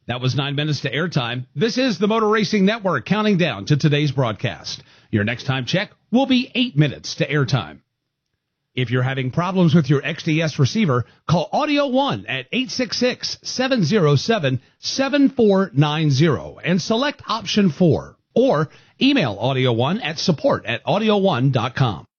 That was 9 minutes to airtime. This is the Motor Racing Network counting down to today's broadcast. Your next time check will be 8 minutes to airtime. If you're having problems with your XDS receiver, call Audio One at 866-707-7490 and select option 4. Or email Audio One at support@audioone.com.